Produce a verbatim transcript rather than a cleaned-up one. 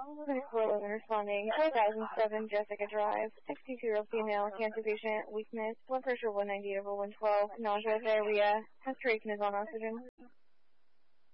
twenty-four eleven responding, four thousand seven Jessica Drive, sixty-two-year-old female, cancer patient, weakness, blood pressure one ninety over one twelve, nausea, diarrhea, has trachiness on oxygen.